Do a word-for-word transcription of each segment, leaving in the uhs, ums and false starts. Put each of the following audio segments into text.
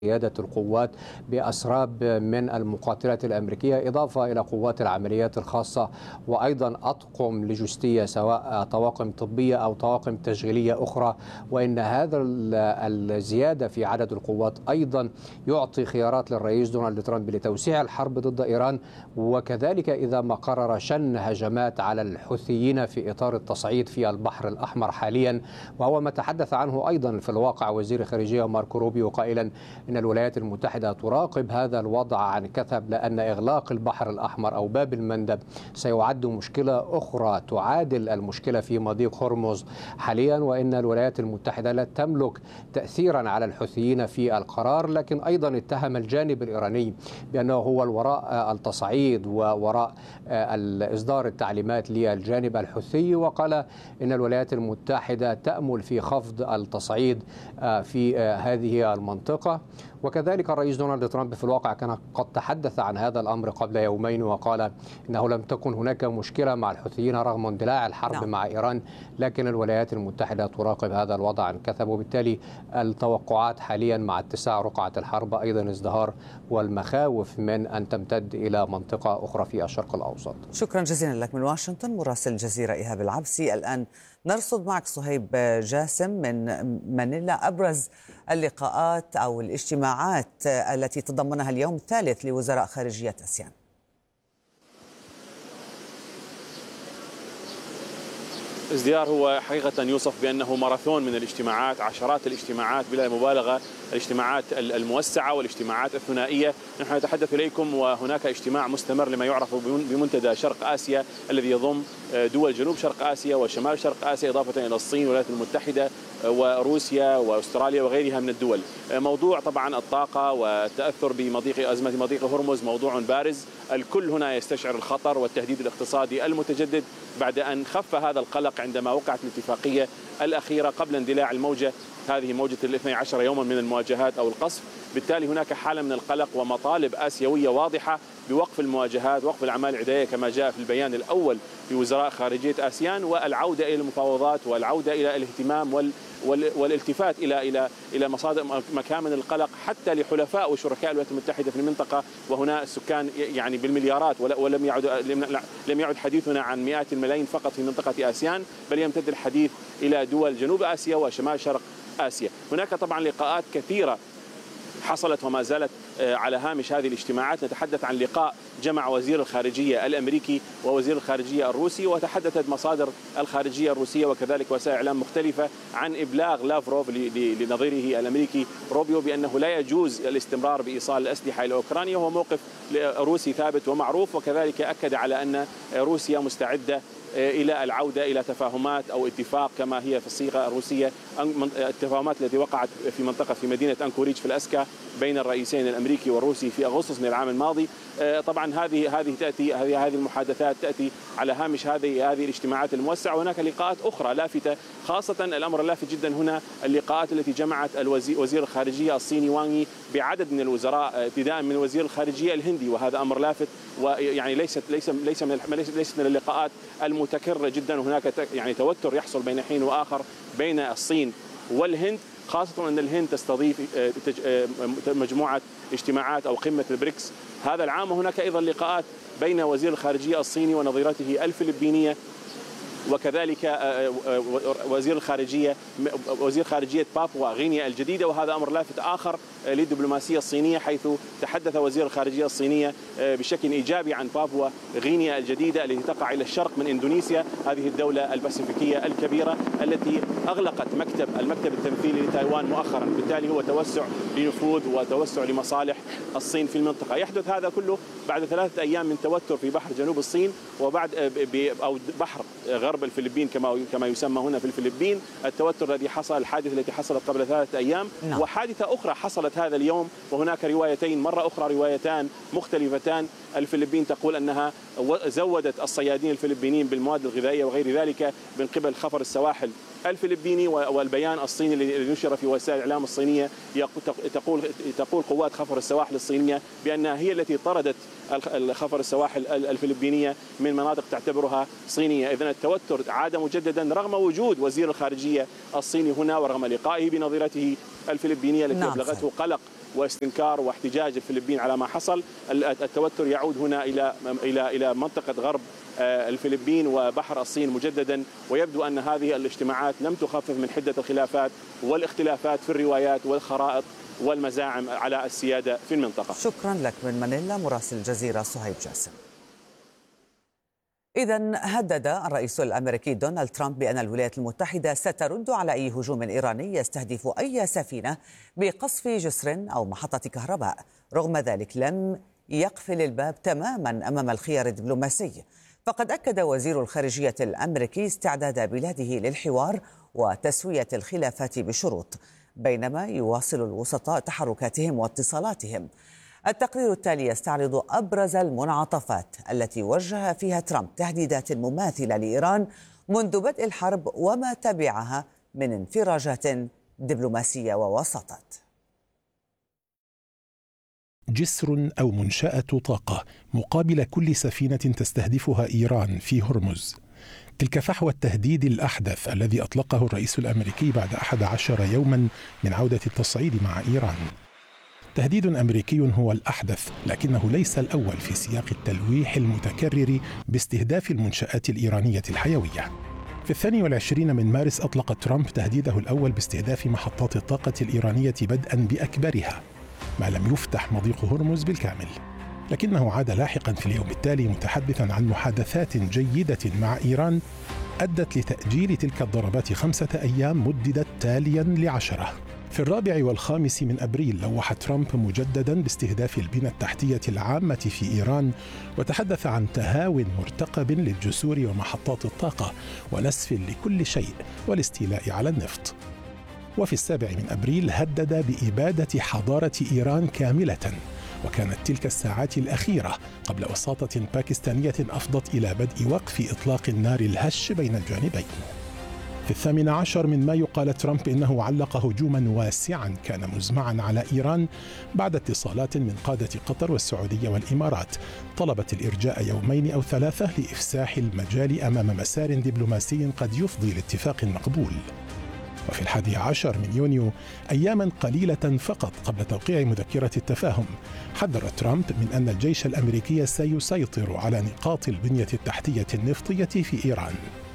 قيادة القوات بأسراب من المقاتلات الأمريكية، إضافة إلى قوات العمليات الخاصة وأيضا أطقم لوجستية سواء طواقم طبية أو طواقم تشغيلية أخرى. وإن هذا الزيادة في عدد القوات أيضا يعطي خيارات للرئيس دونالد ترامب لتوسيع الحرب ضد إيران، وكذلك إذا ما قرر شن هجمات على الحوثيين في إطار التصعيد في البحر الأحمر حاليا. وهو ما تحدث عنه أيضا في الواقع وزير الخارجية ماركو روبيو قائلا إن الولايات المتحدة تراقب هذا الوضع عن كثب، لأن إغلاق البحر الأحمر أو باب المندب سيعد مشكلة أخرى تعادل المشكلة في مضيق هرمز حاليا، وإن الولايات المتحدة لا تملك تأثيرا على الحوثيين في القرار. لكن أيضا اتهم الجانب الإيراني بأنه هو الوراء التصعيد ووراء إصدار التعليمات للجانب الحوثي، وقال إن الولايات المتحدة تأمل في خفض التصعيد في هذه المنطقة. وكذلك الرئيس دونالد ترامب في الواقع كان قد تحدث عن هذا الأمر قبل يومين، وقال إنه لم تكن هناك مشكلة مع الحوثيين رغم اندلاع الحرب نعم. مع إيران، لكن الولايات المتحدة تراقب هذا الوضع عن كثب. وبالتالي التوقعات حاليا مع اتساع رقعة الحرب أيضا ازدهار والمخاوف من أن تمتد إلى منطقة أخرى في الشرق الأوسط. شكرا جزيلا لك من واشنطن مراسل الجزيرة إيهاب العبسي. الآن نرصد معك صهيب جاسم من مانيلا أبرز اللقاءات أو الاجتماعات التي تضمنها اليوم الثالث لوزراء خارجية آسيان. ازديار هو حقيقة يوصف بأنه ماراثون من الاجتماعات، عشرات الاجتماعات بلا مبالغة، الاجتماعات الموسعة والاجتماعات الثنائية. نحن نتحدث إليكم وهناك اجتماع مستمر لما يعرف بمنتدى شرق آسيا الذي يضم دول جنوب شرق آسيا وشمال شرق آسيا إضافة إلى الصين والولايات المتحدة وروسيا وأستراليا وغيرها من الدول. موضوع طبعا الطاقة والتأثر بمضيق أزمة مضيق هرمز موضوع بارز، الكل هنا يستشعر الخطر والتهديد الاقتصادي المتجدد بعد أن خف هذا القلق عندما وقعت الاتفاقية الأخيرة قبل اندلاع الموجة، هذه موجة الاثني عشر يوما من المواجهات أو القصف. بالتالي هناك حالة من القلق ومطالب آسيوية واضحة بوقف المواجهات، وقف الأعمال العدائية كما جاء في البيان الأول لوزراء خارجية آسيان، والعودة إلى المفاوضات والعودة إلى الاهتمام وال والالتفات الى الى الى مصادر مكامن القلق حتى لحلفاء وشركاء الولايات المتحده في المنطقه، وهنا السكان يعني بالمليارات، ولم يعد لم يعد حديثنا عن مئات الملايين فقط في منطقه آسيان، بل يمتد الحديث الى دول جنوب آسيا وشمال شرق آسيا. هناك طبعا لقاءات كثيره حصلت وما زالت على هامش هذه الاجتماعات. نتحدث عن لقاء جمع وزير الخارجية الأمريكي ووزير الخارجية الروسي، وتحدثت مصادر الخارجية الروسية وكذلك وسائل إعلام مختلفة عن إبلاغ لافروف لنظيره الأمريكي روبيو بأنه لا يجوز الاستمرار بإيصال الأسلحة إلى أوكرانيا، وهو موقف روسي ثابت ومعروف. وكذلك أكد على أن روسيا مستعدة إلى العودة إلى تفاهمات أو اتفاق كما هي في الصيغة الروسية، التفاهمات التي وقعت في منطقة في مدينة أنكوريج في الأسكا بين الرئيسين الأمريكي والروسي في أغسطس من العام الماضي. طبعا هذه هذه تأتي هذه هذه المحادثات تأتي على هامش هذه هذه الاجتماعات الموسعة. وهناك لقاءات أخرى لافتة، خاصة الأمر اللافت جدا هنا اللقاءات التي جمعت الوزير الخارجية الصيني وانغ يي بعدد من الوزراء ابتداء من وزير الخارجية الهندي، وهذا أمر لافت، ويعني ليست ليس ليس من ليست من اللقاءات المتكررة جدا. هناك يعني توتر يحصل بين حين وآخر بين الصين والهند، خاصة أن الهند تستضيف مجموعة اجتماعات أو قمة البريكس هذا العام. وهناك أيضا لقاءات بين وزير الخارجية الصيني ونظيرته الفلبينية، وكذلك وزير الخارجية وزير خارجية بابوا غينيا الجديدة، وهذا أمر لافت آخر للدبلوماسية الصينية، حيث تحدث وزير الخارجية الصينية بشكل إيجابي عن بابوا غينيا الجديدة التي تقع إلى الشرق من إندونيسيا، هذه الدولة الباسيفيكية الكبيرة التي أغلقت مكتب المكتب التمثيلي لتايوان مؤخرا. بالتالي هو توسع لنفوذ وتوسع لمصالح الصين في المنطقة. يحدث هذا كله بعد ثلاثة أيام من توتر في بحر جنوب الصين وبعد أو بحر غرب الفلبين كما كما يسمى هنا في الفلبين. التوتر الذي حصل، الحادثة التي حصلت قبل ثلاثة أيام نعم. وحادثة أخرى حصلت هذا اليوم، وهناك روايتين مرة أخرى روايتان مختلفتان. الفلبين تقول أنها زودت الصيادين الفلبينيين بالمواد الغذائية وغير ذلك من قبل خفر السواحل الفلبيني، والبيان الصيني الذي نشر في وسائل الإعلام الصينية تقول تقول قوات خفر السواحل الصينية بأنها هي التي طردت خفر السواحل الفلبينية من مناطق تعتبرها صينية. إذن التوتر عاد مجددا رغم وجود وزير الخارجية الصيني هنا ورغم لقائه بنظيرته الفلبينية التي أبلغته قلق واستنكار واحتجاج الفلبين على ما حصل. التوتر يعود هنا إلى إلى إلى منطقة غرب الفلبين وبحر الصين مجددا، ويبدو أن هذه الاجتماعات لم تخفف من حدة الخلافات والاختلافات في الروايات والخرائط والمزاعم على السيادة في المنطقة. شكرا لك من مانيلا مراسل الجزيرة صهيب جاسم. إذن هدد الرئيس الأمريكي دونالد ترامب بأن الولايات المتحدة سترد على أي هجوم إيراني يستهدف أي سفينة بقصف جسر أو محطة كهرباء. رغم ذلك لم يقفل الباب تماما أمام الخيار الدبلوماسي، فقد أكد وزير الخارجية الأمريكي استعداد بلاده للحوار وتسوية الخلافات بشروط، بينما يواصل الوسطاء تحركاتهم واتصالاتهم. التقرير التالي يستعرض أبرز المنعطفات التي وجه فيها ترامب تهديدات مماثلة لإيران منذ بدء الحرب وما تبعها من انفراجات دبلوماسية ووساطات. جسر أو منشأة طاقة مقابل كل سفينة تستهدفها إيران في هرمز. تلك فحوى التهديد الأحدث الذي أطلقه الرئيس الأمريكي بعد أحد عشر يوما من عودة التصعيد مع إيران. تهديد أمريكي هو الأحدث، لكنه ليس الأول في سياق التلويح المتكرر باستهداف المنشآت الإيرانية الحيوية. في الثاني والعشرين من مارس أطلق ترامب تهديده الأول باستهداف محطات الطاقة الإيرانية بدءا بأكبرها، ما لم يفتح مضيق هرمز بالكامل. لكنه عاد لاحقا في اليوم التالي متحدثا عن محادثات جيدة مع إيران أدت لتأجيل تلك الضربات خمسة أيام مددت تاليا لعشرة. في الرابع والخامس من أبريل لوح ترامب مجددا باستهداف البنى التحتية العامة في إيران، وتحدث عن تهاو مرتقب للجسور ومحطات الطاقة ونسف لكل شيء والاستيلاء على النفط. وفي السابع من أبريل هدد بإبادة حضارة إيران كاملة، وكانت تلك الساعات الأخيرة قبل وساطة باكستانية أفضت إلى بدء وقف إطلاق النار الهش بين الجانبين. في الثامن عشر من مايو قال ترامب إنه علق هجوما واسعا كان مزمعا على إيران بعد اتصالات من قادة قطر والسعودية والإمارات طلبت الإرجاء يومين أو ثلاثة لإفساح المجال أمام مسار دبلوماسي قد يفضي لاتفاق مقبول. وفي الحادي عشر من يونيو أياما قليلة فقط قبل توقيع مذكرة التفاهم حذر ترامب من أن الجيش الأمريكي سيسيطر على نقاط البنية التحتية النفطية في إيران.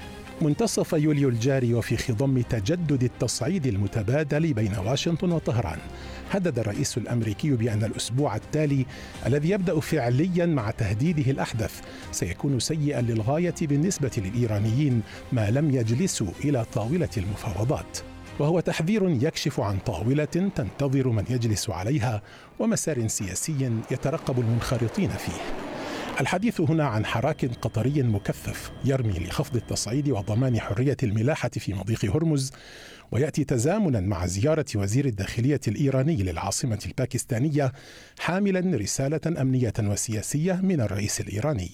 منتصف يوليو الجاري وفي خضم تجدد التصعيد المتبادل بين واشنطن وطهران، هدد الرئيس الأمريكي بأن الأسبوع التالي الذي يبدأ فعليا مع تهديده الأحدث سيكون سيئا للغاية بالنسبة للإيرانيين ما لم يجلسوا إلى طاولة المفاوضات، وهو تحذير يكشف عن طاولة تنتظر من يجلس عليها ومسار سياسي يترقب المنخرطين فيه. الحديث هنا عن حراك قطري مكثف يرمي لخفض التصعيد وضمان حرية الملاحة في مضيق هرمز، ويأتي تزامنا مع زيارة وزير الداخلية الإيراني للعاصمة الباكستانية حاملا رسالة أمنية وسياسية من الرئيس الإيراني.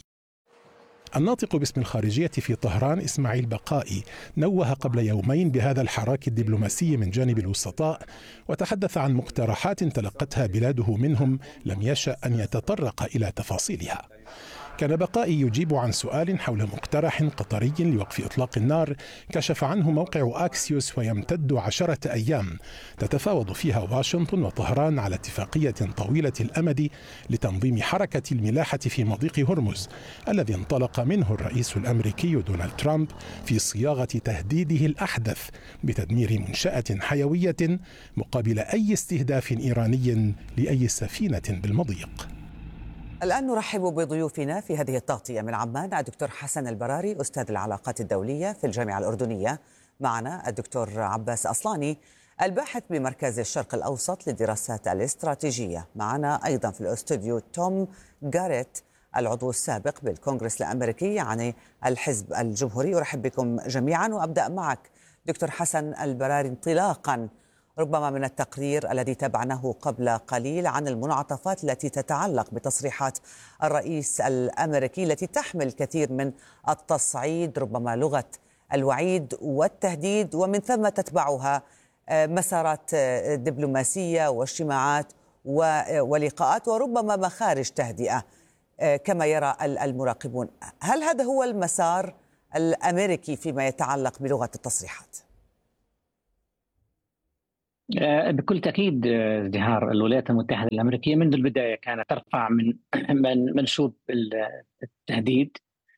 الناطق باسم الخارجية في طهران إسماعيل بقائي نوه قبل يومين بهذا الحراك الدبلوماسي من جانب الوسطاء، وتحدث عن مقترحات تلقتها بلاده منهم لم يشأ أن يتطرق إلى تفاصيلها. كان بقائي يجيب عن سؤال حول مقترح قطري لوقف إطلاق النار كشف عنه موقع أكسيوس ويمتد عشرة أيام تتفاوض فيها واشنطن وطهران على اتفاقية طويلة الأمد لتنظيم حركة الملاحة في مضيق هرمز الذي انطلق منه الرئيس الأمريكي دونالد ترامب في صياغة تهديده الأحدث بتدمير منشأة حيوية مقابل أي استهداف إيراني لأي سفينة بالمضيق. الآن نرحب بضيوفنا في هذه التغطية من عمان الدكتور حسن البراري أستاذ العلاقات الدولية في الجامعة الأردنية، معنا الدكتور عباس أصلاني الباحث بمركز الشرق الأوسط للدراسات الاستراتيجية، معنا أيضا في الأستوديو توم غاريت العضو السابق بالكونغرس الأمريكي عن الحزب الجمهوري. أرحب بكم جميعا وأبدأ معك دكتور حسن البراري انطلاقا ربما من التقرير الذي تابعناه قبل قليل عن المنعطفات التي تتعلق بتصريحات الرئيس الأمريكي التي تحمل الكثير من التصعيد، ربما لغة الوعيد والتهديد، ومن ثم تتبعها مسارات دبلوماسية واجتماعات ولقاءات وربما مخارج تهدئة كما يرى المراقبون. هل هذا هو المسار الأمريكي فيما يتعلق بلغة التصريحات؟ بكل تأكيد ازدهار الولايات المتحدة الأمريكية منذ البداية كانت ترفع من من منسوب التهديد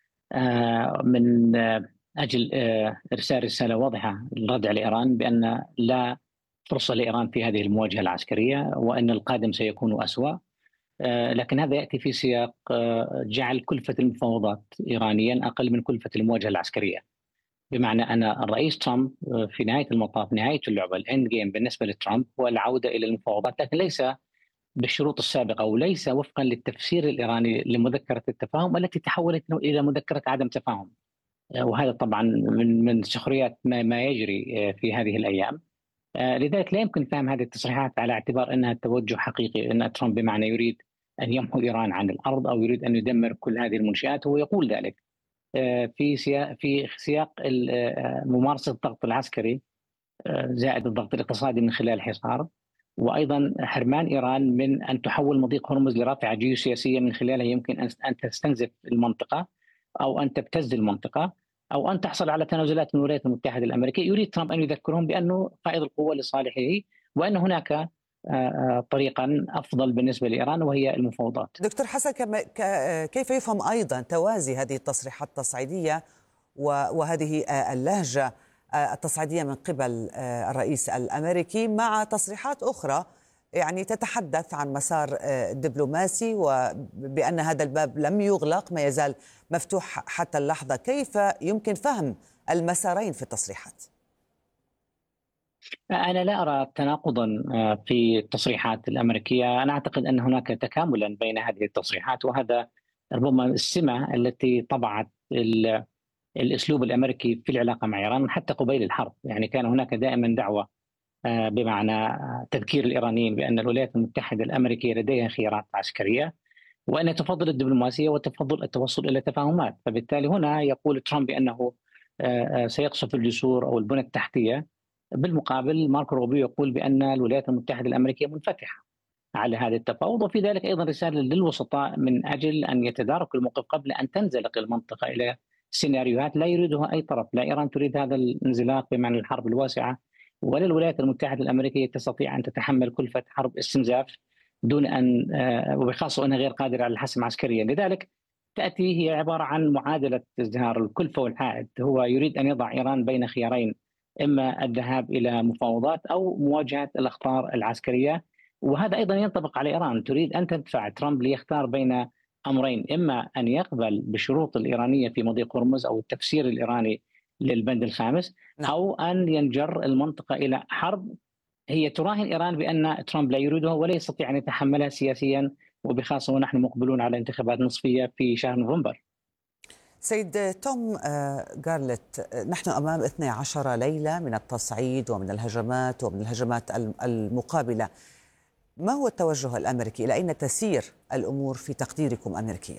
من أجل إرسال رسالة واضحة للرد على إيران بأن لا فرصة لإيران في هذه المواجهة العسكرية وأن القادم سيكون أسوأ. لكن هذا يأتي في سياق جعل كلفة المفاوضات إيرانيا أقل من كلفة المواجهة العسكرية، بمعنى أن الرئيس ترامب في نهاية المطاف نهاية اللعبة الإند جيم بالنسبة لترامب هو العودة إلى المفاوضات، لكن ليس بالشروط السابقة وليس وفقا للتفسير الإيراني لمذكرة التفاهم التي تحولت إلى مذكرة عدم تفاهم. وهذا طبعا من من سخريات ما, ما يجري في هذه الأيام. لذلك لا يمكن فهم هذه التصريحات على اعتبار أنها توجه حقيقي، أن ترامب بمعنى يريد أن يمحو إيران عن الأرض أو يريد أن يدمر كل هذه المنشآت. هو يقول ذلك في سياق في سياق ممارسة الضغط العسكري زائد الضغط الاقتصادي من خلال الحصار، وأيضا حرمان إيران من أن تحول مضيق هرمز لرافعة جيوسياسية من خلالها يمكن أن تستنزف المنطقة أو أن تبتز المنطقة أو أن تحصل على تنازلات من الولايات المتحدة الأمريكية. يريد ترامب أن يذكرهم بأنه فائض القوة لصالحه وأن هناك طريقا أفضل بالنسبة لإيران وهي المفاوضات. دكتور حسن، كيف يفهم أيضا توازي هذه التصريحات التصعيدية وهذه اللهجة التصعيدية من قبل الرئيس الأمريكي مع تصريحات أخرى يعني تتحدث عن مسار دبلوماسي وبأن هذا الباب لم يغلق، ما يزال مفتوح حتى اللحظة؟ كيف يمكن فهم المسارين في التصريحات؟ أنا لا أرى تناقضا في التصريحات الأمريكية. أنا أعتقد أن هناك تكاملا بين هذه التصريحات، وهذا ربما السمة التي طبعت الأسلوب الأمريكي في العلاقة مع إيران حتى قبيل الحرب. يعني كان هناك دائما دعوة بمعنى تذكير الإيرانيين بأن الولايات المتحدة الأمريكية لديها خيارات عسكرية وأن تفضل الدبلوماسية وتفضل التوصل إلى تفاهمات. فبالتالي هنا يقول ترامب بأنه سيقصف الجسور أو البنى التحتية، بالمقابل ماركو روبيو يقول بأن الولايات المتحدة الأمريكية منفتحة على هذا التفاوض. وفي ذلك أيضا رسالة للوسطاء من أجل أن يتداركوا الموقف قبل أن تنزلق المنطقة إلى سيناريوهات لا يريدها أي طرف. لا إيران تريد هذا الانزلاق بمعنى الحرب الواسعة، ولا الولايات المتحدة الأمريكية تستطيع أن تتحمل كلفة حرب استنزاف دون أن وبخاصة أنها غير قادرة على الحسم عسكريا. لذلك تأتي هي عبارة عن معادلة ازدهار الكلفة والحائد. هو يريد أن يضع إيران بين خيارين، إما الذهاب إلى مفاوضات أو مواجهة الأخطار العسكرية، وهذا أيضا ينطبق على إيران. تريد أن تدفع ترامب ليختار بين أمرين، إما أن يقبل بالشروط الإيرانية في مضيق هرمز أو التفسير الإيراني للبند الخامس، أو أن ينجر المنطقة إلى حرب هي تراهن إيران بأن ترامب لا يريدها ولا يستطيع أن يتحملها سياسيا، وبخاصة ونحن مقبلون على انتخابات نصفية في شهر نوفمبر. سيد توم غارلت، نحن أمام اثنتي عشرة ليلة من التصعيد ومن الهجمات ومن الهجمات المقابلة. ما هو التوجه الأمريكي؟ إلى أين تسير الأمور في تقديركم أمريكيا؟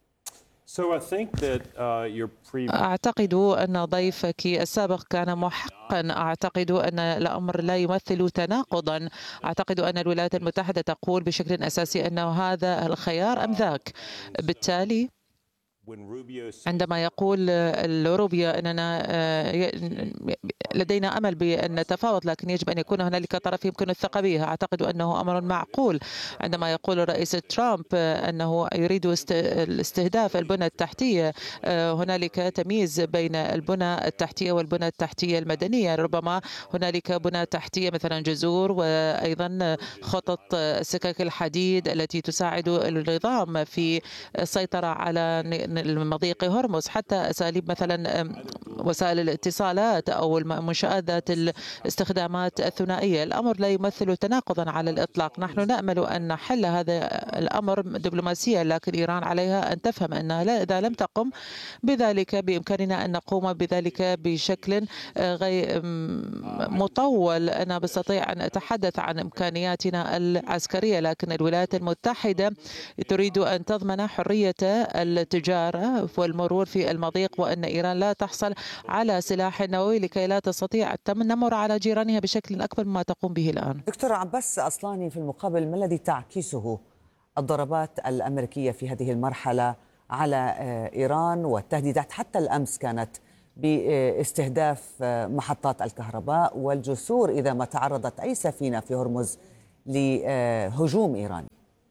أعتقد أن ضيفك السابق كان محقا. أعتقد أن الأمر لا يمثل تناقضا. أعتقد أن الولايات المتحدة تقول بشكل أساسي أنه هذا الخيار أم ذاك. بالتالي عندما يقول روبيو أننا لدينا أمل بأن نتفاوض لكن يجب أن يكون هنالك طرف يمكن الثقة به، أعتقد أنه أمر معقول. عندما يقول الرئيس ترامب أنه يريد استهداف البنى التحتية، هنالك تمييز بين البنى التحتية والبنى التحتية المدنية. ربما هنالك بنى تحتية مثلا جسور، وأيضا خطط سكك الحديد التي تساعد النظام في السيطرة على المضيق هرمز، حتى أساليب مثلا وسائل الاتصالات أو المنشآت ذات الاستخدامات الثنائية. الأمر لا يمثل تناقضا على الإطلاق. نحن نأمل أن نحل هذا الأمر دبلوماسيا، لكن إيران عليها أن تفهم أنها إذا لم تقم بذلك بإمكاننا أن نقوم بذلك بشكل غير مطول. أنا بستطيع أن أتحدث عن إمكانياتنا العسكرية، لكن الولايات المتحدة تريد أن تضمن حرية التجارة والمرور في المضيق، وأن إيران لا تحصل على سلاح نووي لكي لا تستطيع التنمر على جيرانها بشكل أكبر مما تقوم به الآن. دكتور عباس أصلاني، في المقابل ما الذي تعكسه الضربات الأمريكية في هذه المرحلة على إيران والتهديدات؟ حتى الأمس كانت باستهداف محطات الكهرباء والجسور إذا ما تعرضت أي سفينة في هرمز لهجوم إيراني.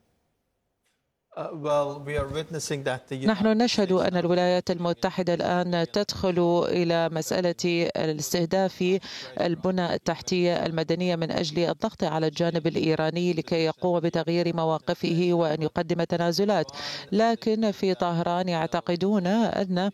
نحن نشهد أن الولايات المتحدة الآن تدخل إلى مسألة الاستهداف البنى التحتية المدنية من أجل الضغط على الجانب الإيراني لكي يقوم بتغيير مواقفه وأن يقدم تنازلات، لكن في طهران يعتقدون أن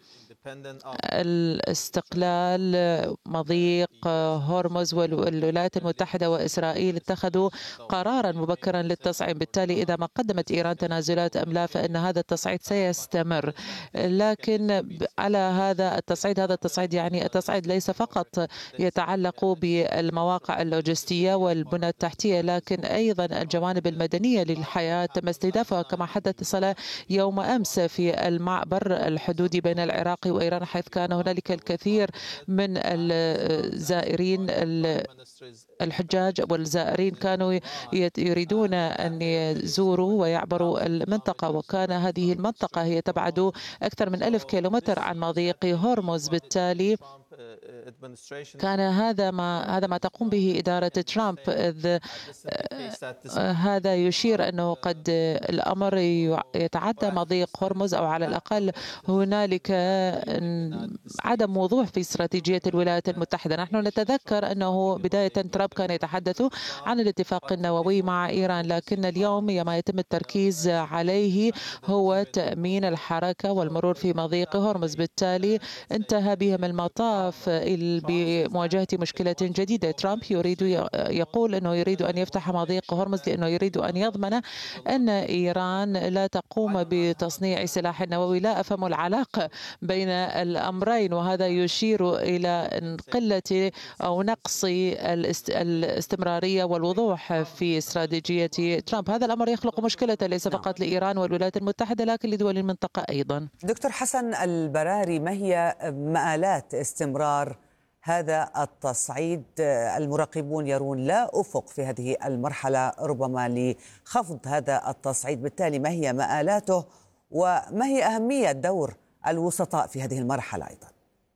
الاستقلال مضيق هرمز والولايات المتحدة وإسرائيل اتخذوا قرارا مبكرا للتصعيد، بالتالي إذا ما قدمت إيران تنازلات أم لا فإن هذا التصعيد سيستمر. لكن على هذا التصعيد هذا التصعيد يعني التصعيد ليس فقط يتعلق بالمواقع اللوجستية والبنى التحتية، لكن أيضا الجوانب المدنية للحياة تم استهدافها كما حدث يوم أمس في المعبر الحدودي بين العراق وإيران، حيث كان هنالك الكثير من الزائرين الحجاج والزائرين كانوا يريدون أن يزوروا ويعبروا المنطقة، وكان هذه المنطقة هي تبعد أكثر من ألف كيلومتر عن مضيق هرمز. بالتالي كان هذا ما هذا ما تقوم به إدارة ترامب، إذ هذا يشير أنه قد الأمر يتعدى مضيق هرمز، أو على الأقل هنالك عدم وضوح في استراتيجية الولايات المتحدة. نحن نتذكر أنه بداية ترامب كان يتحدث عن الاتفاق النووي مع إيران، لكن اليوم ما يتم التركيز عليه هو تأمين الحركة والمرور في مضيق هرمز. بالتالي انتهى بهم المطاف بمواجهة مشكلة جديدة. ترامب يريد يقول أنه يريد أن يفتح مضيق هرمز لأنه يريد أن يضمن أن إيران لا تقوم بتصنيع سلاح نووي. لا أفهم العلاقة بين الأمرين، وهذا يشير إلى قلة أو نقص الاستمرارية والوضوح في استراتيجية ترامب. هذا الأمر يخلق مشكلة ليس فقط لإيران والولايات المتحدة لكن لدول المنطقة أيضا. دكتور حسن البراري، ما هي مآلات استمرار هذا التصعيد؟ المراقبون يرون لا أفق في هذه المرحلة ربما لخفض هذا التصعيد، بالتالي ما هي مآلاته وما هي أهمية دور الوسطاء في هذه المرحلة أيضا؟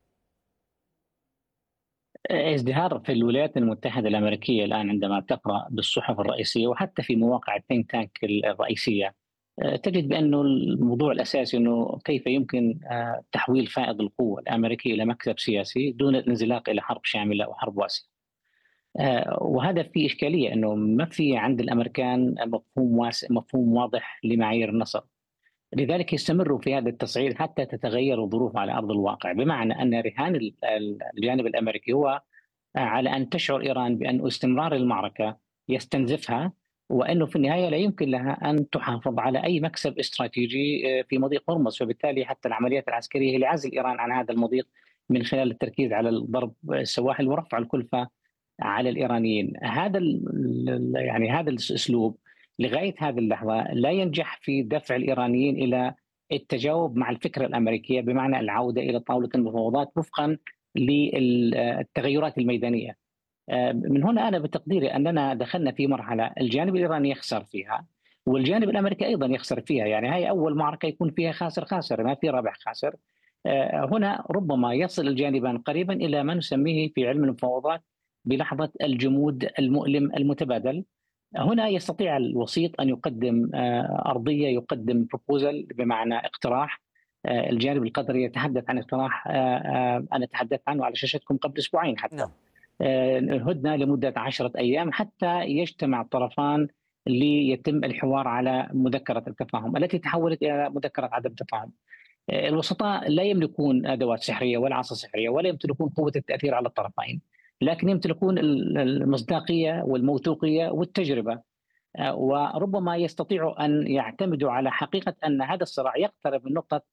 ازدهار في الولايات المتحدة الأمريكية الآن عندما تقرأ بالصحف الرئيسية وحتى في مواقع الثينك تانك الرئيسية تجد بأنه الموضوع الأساسي أنه كيف يمكن تحويل فائض القوة الأمريكية إلى مكسب سياسي دون الانزلاق إلى حرب شاملة أو حرب واسعة. وهذا في إشكالية أنه ما في عند الأمريكان مفهوم واسع مفهوم واضح لمعايير النصر، لذلك يستمروا في هذا التصعيد حتى تتغير الظروف على أرض الواقع، بمعنى أن رهان الجانب الأمريكي هو على أن تشعر إيران بأن استمرار المعركة يستنزفها، وأنه في النهاية لا يمكن لها أن تحافظ على أي مكسب استراتيجي في مضيق هرمز، فبالتالي حتى العمليات العسكرية هي لعزل إيران عن هذا المضيق من خلال التركيز على الضرب السواحل ورفع الكلفة على الإيرانيين. هذا يعني هذا الأسلوب لغاية هذه اللحظة لا ينجح في دفع الإيرانيين إلى التجاوب مع الفكرة الأمريكية، بمعنى العودة إلى طاولة المفاوضات وفقا للتغيرات الميدانية. من هنا أنا بتقديري أننا دخلنا في مرحلة الجانب الإيراني يخسر فيها والجانب الأمريكي أيضا يخسر فيها، يعني هاي أول معركة يكون فيها خاسر خاسر، ما في رابح خاسر. هنا ربما يصل الجانبان قريبا إلى ما نسميه في علم المفاوضات بلحظة الجمود المؤلم المتبادل. هنا يستطيع الوسيط أن يقدم أرضية، يقدم بروبوزل بمعنى اقتراح. الجانب القطري يتحدث عن اقتراح أنا تحدثت عنه على شاشتكم قبل أسبوعين حتى no. هدنة لمدة عشرة أيام حتى يجتمع الطرفان ليتم الحوار على مذكرة التفاهم التي تحولت إلى مذكرة عدم تفاهم. الوسطاء لا يملكون أدوات سحرية ولا عصا سحرية ولا يمتلكون قوة التأثير على الطرفين، لكن يمتلكون المصداقية والموثوقية والتجربة، وربما يستطيعوا أن يعتمدوا على حقيقة أن هذا الصراع يقترب من نقطة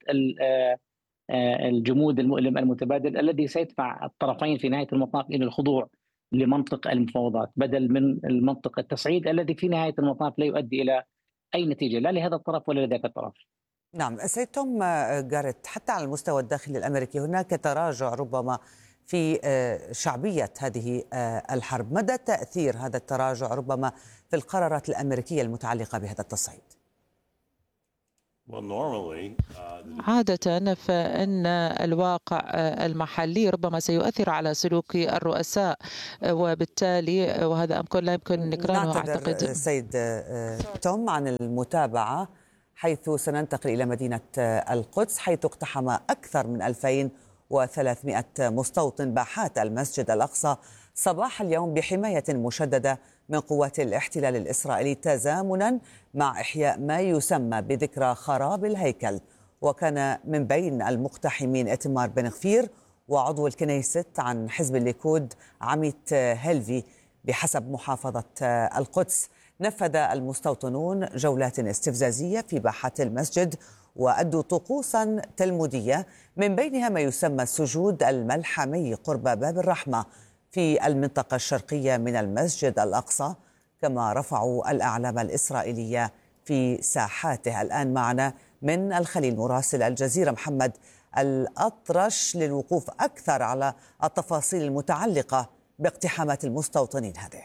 الجمود المؤلم المتبادل الذي سيدفع الطرفين في نهاية المطاف إلى الخضوع لمنطق المفاوضات بدل من المنطق التصعيد الذي في نهاية المطاف لا يؤدي إلى أي نتيجة لا لهذا الطرف ولا لذاك الطرف. نعم سيد توم جاريت، حتى على المستوى الداخلي الأمريكي هناك تراجع ربما في شعبية هذه الحرب، مدى تأثير هذا التراجع ربما في القرارات الأمريكية المتعلقة بهذا التصعيد؟ عادة فإن الواقع المحلي ربما سيؤثر على سلوك الرؤساء، وبالتالي وهذا أمر لا يمكن نكرانه. أعتقد سيد توم عن المتابعة، حيث سننتقل إلى مدينة القدس، حيث اقتحم أكثر من ألفين وثلاثمئة مستوطن باحات المسجد الأقصى صباح اليوم بحماية مشددة من قوات الاحتلال الإسرائيلي، تزامنا مع إحياء ما يسمى بذكرى خراب الهيكل. وكان من بين المقتحمين إتمار بن غفير وعضو الكنيست عن حزب الليكود عميت هيلفي. بحسب محافظة القدس، نفذ المستوطنون جولات استفزازية في باحات المسجد وأدوا طقوسا تلمودية، من بينها ما يسمى السجود الملحمي قرب باب الرحمة في المنطقة الشرقية من المسجد الأقصى، كما رفعوا الأعلام الإسرائيلية في ساحاته. الآن معنا من الخليل مراسل الجزيرة محمد الأطرش للوقوف أكثر على التفاصيل المتعلقة باقتحامات المستوطنين هذه.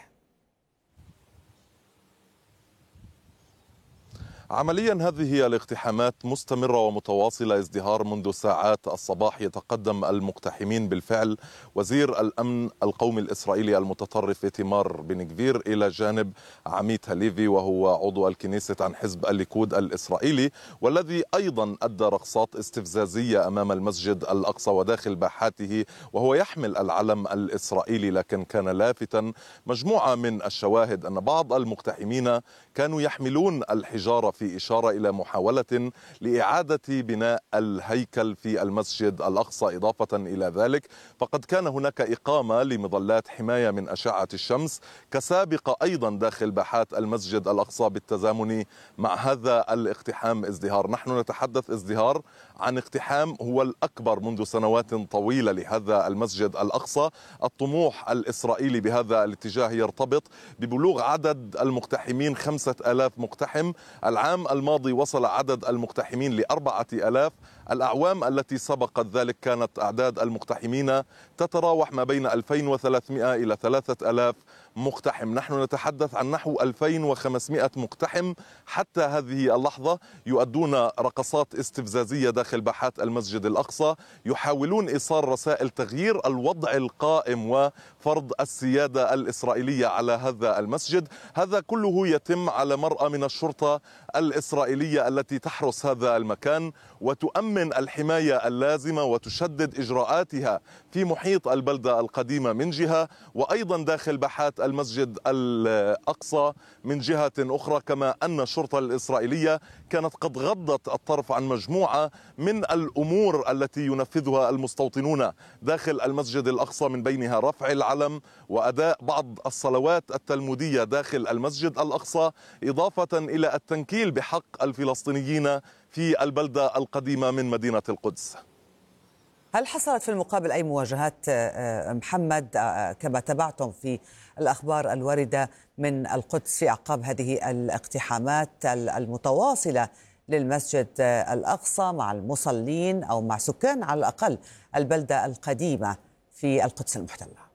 عمليا هذه الاقتحامات مستمرة ومتواصلة، ازدهار منذ ساعات الصباح. يتقدم المقتحمين بالفعل وزير الأمن القومي الإسرائيلي المتطرف إتمار بن غفير إلى جانب عميت هليفي وهو عضو الكنيست عن حزب الليكود الإسرائيلي، والذي أيضا أدى رقصات استفزازية أمام المسجد الأقصى وداخل باحاته وهو يحمل العلم الإسرائيلي. لكن كان لافتا مجموعة من الشواهد أن بعض المقتحمين كانوا يحملون الحجارة في إشارة إلى محاولة لإعادة بناء الهيكل في المسجد الأقصى. إضافة إلى ذلك فقد كان هناك إقامة لمظلات حماية من أشعة الشمس كسابقة أيضا داخل باحات المسجد الأقصى بالتزامن مع هذا الاقتحام ازدهار. نحن نتحدث ازدهار عن اقتحام هو الأكبر منذ سنوات طويلة لهذا المسجد الأقصى. الطموح الإسرائيلي بهذا الاتجاه يرتبط ببلوغ عدد المقتحمين خمسة آلاف مقتحم. العام الماضي وصل عدد المقتحمين لأربعة آلاف. الأعوام التي سبقت ذلك كانت أعداد المقتحمين تتراوح ما بين ألفين وثلاثمئة إلى ثلاثة آلاف مقتحم. نحن نتحدث عن نحو ألفين وخمسمئة مقتحم حتى هذه اللحظة يؤدون رقصات استفزازية داخل باحات المسجد الأقصى، يحاولون إيصال رسائل تغيير الوضع القائم وفرض السيادة الإسرائيلية على هذا المسجد. هذا كله يتم على مرأى من الشرطة الإسرائيلية التي تحرس هذا المكان وتؤمن الحماية اللازمة وتشدد إجراءاتها في محيط البلدة القديمة من جهة، وأيضا داخل باحات المسجد الأقصى من جهة أخرى. كما أن الشرطة الإسرائيلية كانت قد غضت الطرف عن مجموعة من الأمور التي ينفذها المستوطنون داخل المسجد الأقصى، من بينها رفع العلم وأداء بعض الصلوات التلمودية داخل المسجد الأقصى، إضافة إلى التنكيل بحق الفلسطينيين في البلدة القديمة من مدينة القدس. هل حصلت في المقابل أي مواجهات محمد كما تابعتم في الأخبار الواردة من القدس في أعقاب هذه الاقتحامات المتواصلة للمسجد الأقصى مع المصلين أو مع سكان على الأقل البلدة القديمة في القدس المحتلة؟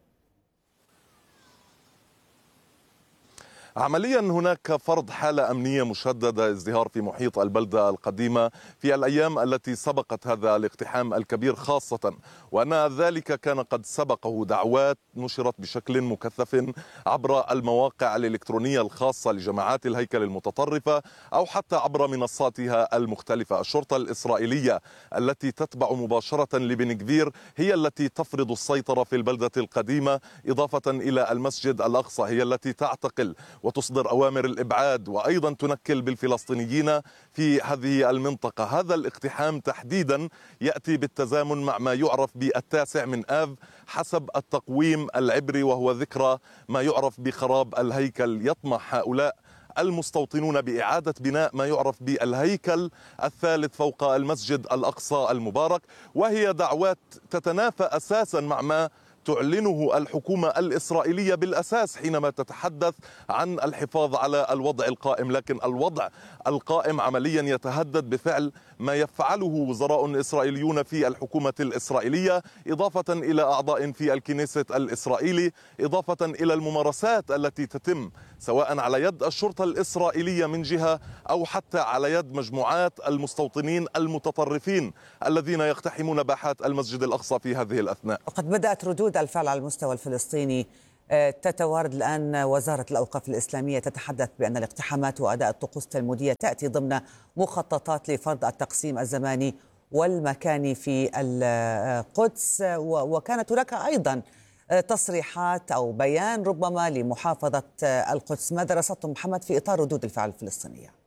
عمليا هناك فرض حالة أمنية مشددة، ازدهار في محيط البلدة القديمة في الأيام التي سبقت هذا الاقتحام الكبير، خاصة وأن ذلك كان قد سبقه دعوات نشرت بشكل مكثف عبر المواقع الإلكترونية الخاصة لجماعات الهيكل المتطرفة أو حتى عبر منصاتها المختلفة. الشرطة الإسرائيلية التي تتبع مباشرة لبن غفير هي التي تفرض السيطرة في البلدة القديمة، إضافة إلى المسجد الأقصى هي التي تعتقل وتصدر أوامر الإبعاد وأيضا تنكل بالفلسطينيين في هذه المنطقة. هذا الاقتحام تحديدا يأتي بالتزامن مع ما يعرف بالتاسع من آب حسب التقويم العبري، وهو ذكرى ما يعرف بخراب الهيكل. يطمح هؤلاء المستوطنون بإعادة بناء ما يعرف بالهيكل الثالث فوق المسجد الأقصى المبارك، وهي دعوات تتنافى أساسا مع ما تعلنه الحكومة الإسرائيلية بالأساس حينما تتحدث عن الحفاظ على الوضع القائم، لكن الوضع القائم عمليا يتهدد بفعل ما يفعله وزراء إسرائيليون في الحكومة الإسرائيلية، إضافة إلى أعضاء في الكنيسة الإسرائيلي، إضافة إلى الممارسات التي تتم سواء على يد الشرطة الإسرائيلية من جهة أو حتى على يد مجموعات المستوطنين المتطرفين الذين يقتحمون باحات المسجد الأقصى في هذه الأثناء. وقد بدأت ردود الفعل على المستوى الفلسطيني تتوارد الآن. وزارة الأوقاف الإسلامية تتحدث بأن الاقتحامات وأداء الطقوس التلمودية تأتي ضمن مخططات لفرض التقسيم الزماني والمكاني في القدس، وكانت هناك أيضا تصريحات أو بيان ربما لمحافظة القدس. ماذا رصدتم محمد في إطار ردود الفعل الفلسطينية؟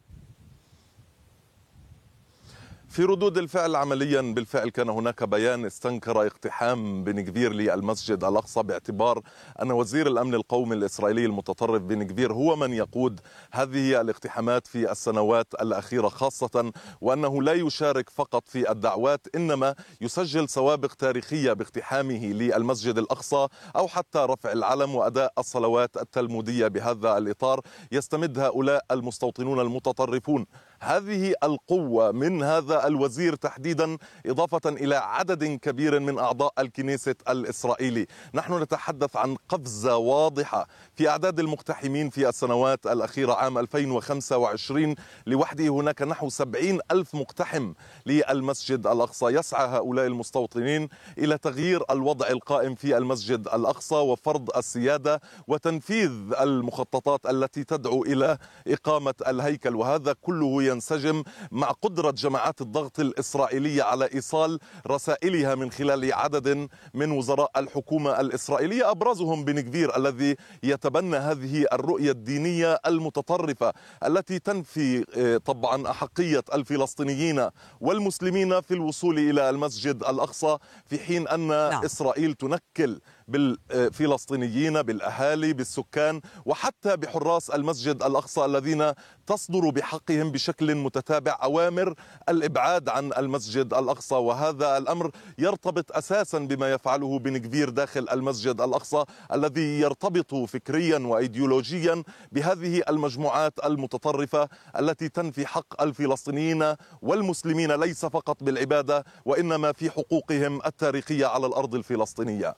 في ردود الفعل عمليا بالفعل كان هناك بيان استنكر اقتحام بن غفير للمسجد الأقصى باعتبار أن وزير الأمن القومي الإسرائيلي المتطرف بن غفير هو من يقود هذه الاقتحامات في السنوات الأخيرة خاصة، وأنه لا يشارك فقط في الدعوات إنما يسجل سوابق تاريخية باقتحامه للمسجد الأقصى أو حتى رفع العلم وأداء الصلوات التلمودية. بهذا الإطار يستمد هؤلاء المستوطنون المتطرفون هذه القوة من هذا الوزير تحديدا، إضافة إلى عدد كبير من أعضاء الكنيسة الإسرائيلي. نحن نتحدث عن قفزة واضحة في أعداد المقتحمين في السنوات الأخيرة. عام ألفين وخمسة وعشرين لوحده هناك نحو سبعين ألف مقتحم للمسجد الأقصى. يسعى هؤلاء المستوطنين إلى تغيير الوضع القائم في المسجد الأقصى وفرض السيادة وتنفيذ المخططات التي تدعو إلى إقامة الهيكل، وهذا كله ينسجم مع قدرة جماعات الضغط الإسرائيلية على إيصال رسائلها من خلال عدد من وزراء الحكومة الإسرائيلية، أبرزهم بن غفير الذي يتبنى هذه الرؤية الدينية المتطرفة التي تنفي طبعا أحقية الفلسطينيين والمسلمين في الوصول إلى المسجد الأقصى، في حين أن نعم. إسرائيل تنكل بالفلسطينيين، بالأهالي، بالسكان، وحتى بحراس المسجد الأقصى الذين تصدر بحقهم بشكل متتابع أوامر الإبعاد عن المسجد الأقصى. وهذا الأمر يرتبط أساسا بما يفعله بن غفير داخل المسجد الأقصى الذي يرتبط فكريا وإيديولوجيا بهذه المجموعات المتطرفة التي تنفي حق الفلسطينيين والمسلمين ليس فقط بالعبادة وإنما في حقوقهم التاريخية على الأرض الفلسطينية.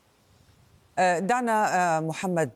دعنا محمد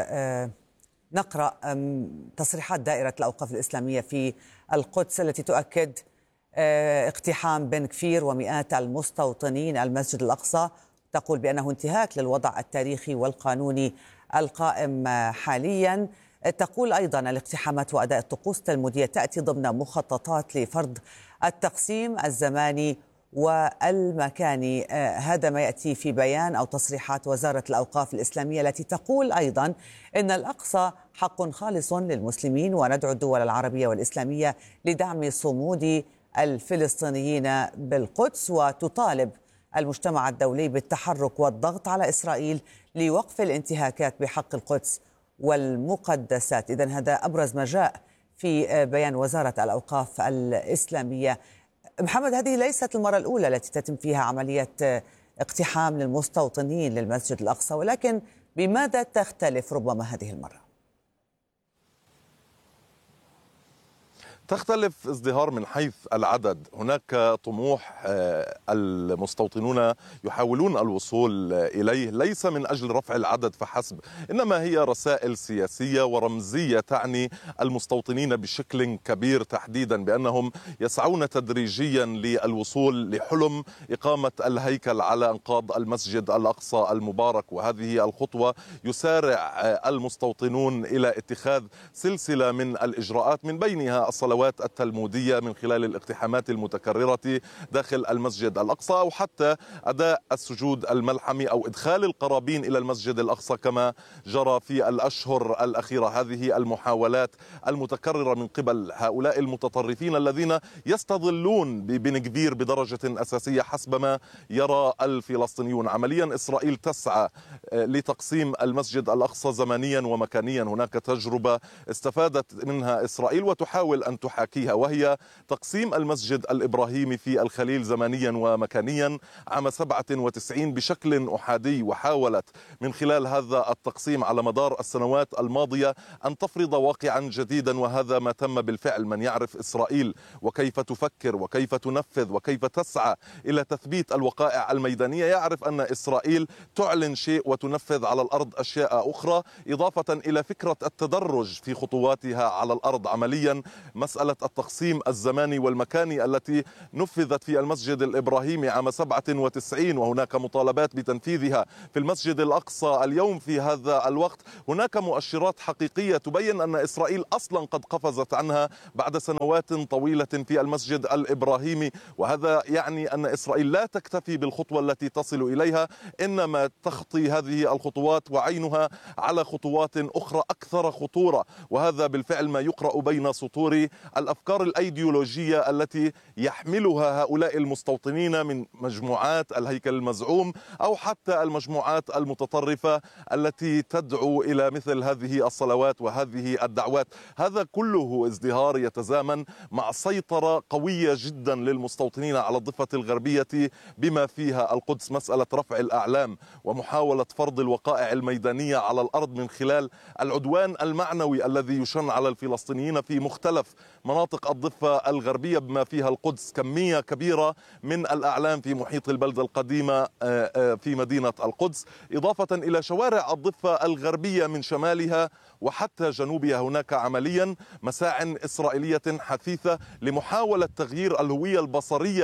نقرأ تصريحات دائرة الأوقاف الإسلامية في القدس التي تؤكد اقتحام بن غفير ومئات المستوطنين المسجد الأقصى، تقول بأنه انتهاك للوضع التاريخي والقانوني القائم حاليا. تقول أيضا الاقتحامات وأداء الطقوس التلمودية تأتي ضمن مخططات لفرض التقسيم الزماني والمكاني. هذا ما يأتي في بيان أو تصريحات وزارة الأوقاف الإسلامية التي تقول أيضا إن الأقصى حق خالص للمسلمين، وندعو الدول العربية والإسلامية لدعم صمود الفلسطينيين بالقدس، وتطالب المجتمع الدولي بالتحرك والضغط على إسرائيل لوقف الانتهاكات بحق القدس والمقدسات. إذن هذا أبرز ما جاء في بيان وزارة الأوقاف الإسلامية. محمد، هذه ليست المرة الأولى التي تتم فيها عملية اقتحام للمستوطنين للمسجد الأقصى، ولكن بماذا تختلف ربما هذه المرة؟ تختلف ازدهار من حيث العدد. هناك طموح المستوطنون يحاولون الوصول إليه ليس من أجل رفع العدد فحسب، إنما هي رسائل سياسية ورمزية تعني المستوطنين بشكل كبير تحديدا بأنهم يسعون تدريجيا للوصول لحلم إقامة الهيكل على أنقاض المسجد الأقصى المبارك. وهذه الخطوة يسارع المستوطنون إلى اتخاذ سلسلة من الإجراءات من بينها الصلوات التلمودية من خلال الاقتحامات المتكررة داخل المسجد الأقصى، أو حتى أداء السجود الملحمي أو إدخال القرابين إلى المسجد الأقصى كما جرى في الأشهر الأخيرة. هذه المحاولات المتكررة من قبل هؤلاء المتطرفين الذين يستظلون ببن غفير بدرجة أساسية حسب ما يرى الفلسطينيون. عمليا إسرائيل تسعى لتقسيم المسجد الأقصى زمنيا ومكانيا. هناك تجربة استفادت منها إسرائيل وتحاول أن تحاكيها، وهي تقسيم المسجد الإبراهيمي في الخليل زمانيا ومكانيا عام سبعة وتسعين بشكل أحادي، وحاولت من خلال هذا التقسيم على مدار السنوات الماضية أن تفرض واقعا جديدا، وهذا ما تم بالفعل. من يعرف إسرائيل وكيف تفكر وكيف تنفذ وكيف تسعى إلى تثبيت الوقائع الميدانية يعرف أن إسرائيل تعلن شيء وتنفذ على الأرض أشياء أخرى، إضافة إلى فكرة التدرج في خطواتها على الأرض عمليا. مسألة التقسيم الزماني والمكاني التي نفذت في المسجد الإبراهيمي عام سبعة وتسعين، وهناك مطالبات بتنفيذها في المسجد الأقصى اليوم في هذا الوقت، هناك مؤشرات حقيقية تبين أن إسرائيل أصلا قد قفزت عنها بعد سنوات طويلة في المسجد الإبراهيمي. وهذا يعني أن إسرائيل لا تكتفي بالخطوة التي تصل إليها، إنما تخطي هذه الخطوات وعينها على خطوات أخرى أكثر خطورة، وهذا بالفعل ما يقرأ بين سطور الأفكار الأيديولوجية التي يحملها هؤلاء المستوطنين من مجموعات الهيكل المزعوم أو حتى المجموعات المتطرفة التي تدعو إلى مثل هذه الصلوات وهذه الدعوات. هذا كله ازدهار يتزامن مع سيطرة قوية جدا للمستوطنين على الضفة الغربية بما فيها القدس. مسألة رفع الأعلام ومحاولة فرض الوقائع الميدانية على الأرض من خلال العدوان المعنوي الذي يشن على الفلسطينيين في مختلف مناطق الضفة الغربية بما فيها القدس. كمية كبيرة من الأعلام في محيط البلدة القديمة في مدينة القدس، إضافة إلى شوارع الضفة الغربية من شمالها وحتى جنوبها. هناك عمليا مساع إسرائيلية حثيثة لمحاولة تغيير الهوية البصرية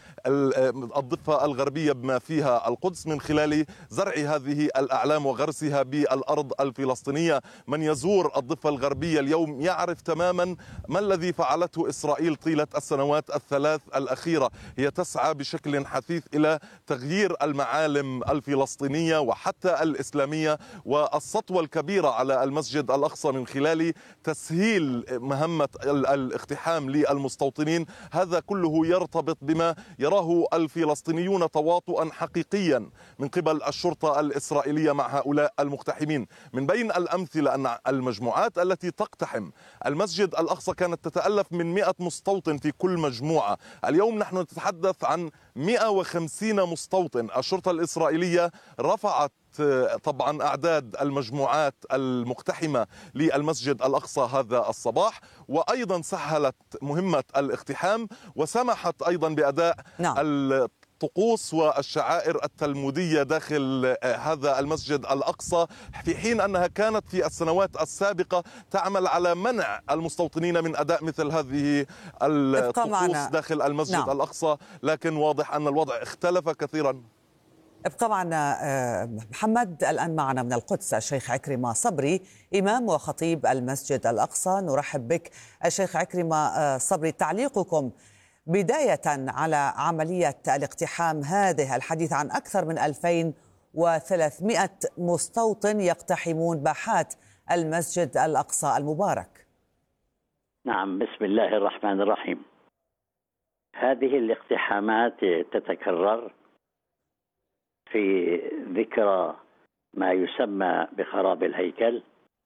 للضفة الغربية بما فيها القدس من خلال زرع هذه الأعلام وغرسها بالأرض الفلسطينية. من يزور الضفة الغربية اليوم يعرف تماما ما الذي فعلته إسرائيل طيلة السنوات الثلاث الأخيرة. هي تسعى بشكل حثيث إلى تغيير المعالم الفلسطينية وحتى الإسلامية، والسطوة الكبيرة على المسجد الأقصى من خلال تسهيل مهمة الاقتحام للمستوطنين. هذا كله يرتبط بما يراه الفلسطينيون تواطؤا حقيقيا من قبل الشرطة الإسرائيلية مع هؤلاء المقتحمين. من بين الأمثلة أن المجموعات التي تقتحم المسجد الأقصى كانت تتألف من مئة مستوطن في كل مجموعة. اليوم نحن نتحدث عن مئة وخمسين مستوطن. الشرطة الإسرائيلية رفعت طبعا أعداد المجموعات المقتحمة للمسجد الأقصى هذا الصباح، وأيضا سهلت مهمة الاقتحام وسمحت أيضا بأداء نعم. الطقوس والشعائر التلمودية داخل هذا المسجد الأقصى، في حين أنها كانت في السنوات السابقة تعمل على منع المستوطنين من أداء مثل هذه الطقوس داخل المسجد نعم. الأقصى. لكن واضح أن الوضع اختلف كثيرا. ابقى معنا محمد. الآن معنا من القدس الشيخ عكرمة صبري، إمام وخطيب المسجد الأقصى. نرحب بك الشيخ عكرمة صبري. تعليقكم بداية على عملية الاقتحام هذه، الحديث عن أكثر من ألفين وثلاثمئة مستوطن يقتحمون باحات المسجد الأقصى المبارك. نعم، بسم الله الرحمن الرحيم. هذه الاقتحامات تتكرر في ذكرى ما يسمى بخراب الهيكل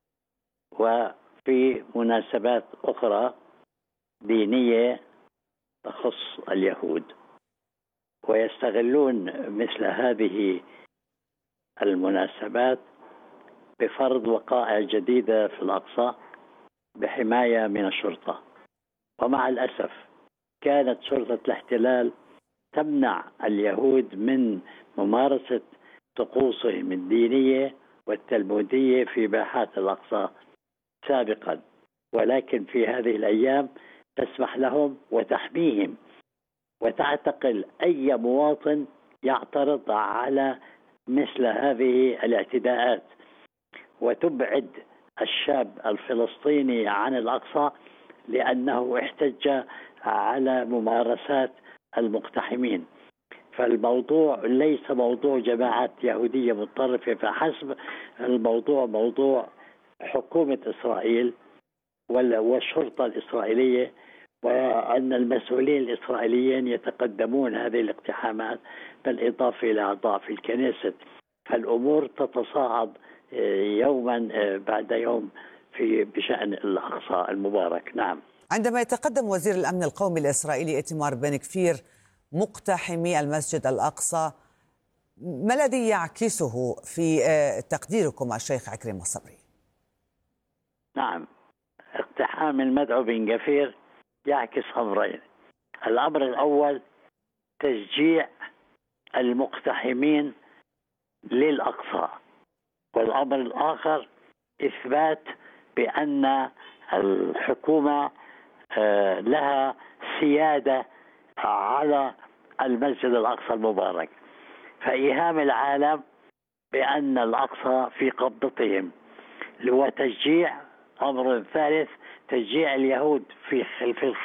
وفي مناسبات أخرى دينية تخص اليهود، ويستغلون مثل هذه المناسبات بفرض وقائع جديدة في الأقصى بحماية من الشرطة. ومع الأسف كانت شرطة الاحتلال تمنع اليهود من ممارسة طقوسهم الدينية والتلمودية في باحات الأقصى سابقا، ولكن في هذه الأيام تسمح لهم وتحميهم وتعتقل أي مواطن يعترض على مثل هذه الاعتداءات، وتبعد الشاب الفلسطيني عن الأقصى لأنه احتج على ممارسات المقتحمين. فالموضوع ليس موضوع جماعات يهودية متطرفة فحسب، الموضوع موضوع حكومة إسرائيل والشرطة الإسرائيلية، وأن المسؤولين الإسرائيليين يتقدمون هذه الاقتحامات بالإضافة إلى أعضاء في الكنيسة. فالأمور تتصاعد يوما بعد يوم في بشأن الأقصى المبارك. نعم. عندما يتقدم وزير الأمن القومي الإسرائيلي إيتمار بن كفير مقتحمي المسجد الأقصى، ما الذي يعكسه في تقديركم الشيخ عكرمة الصبري؟ نعم، اقتحام المدعو بن كفير يعكس أمرين. الأمر الأول تشجيع المقتحمين للأقصى، والأمر الآخر إثبات بأن الحكومة لها سيادة على المسجد الأقصى المبارك، فإيهام العالم بأن الأقصى في قبضتهم. وتشجيع أمر ثالث، تشجيع اليهود في